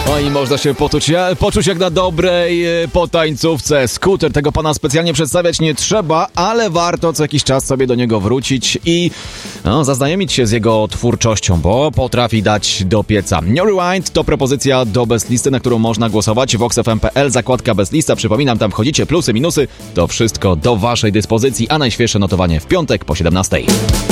No i można się poczuć jak na dobrej potańcówce. Skuter, tego pana specjalnie przedstawiać nie trzeba, ale warto co jakiś czas sobie do niego wrócić i zaznajomić się z jego twórczością, bo potrafi dać do pieca. New Rewind to propozycja do bezlisty, na którą można głosować. voxfm.pl, zakładka bezlista. Przypominam, tam wchodzicie, plusy, minusy. To wszystko do waszej dyspozycji, a najświeższe notowanie w piątek po 17.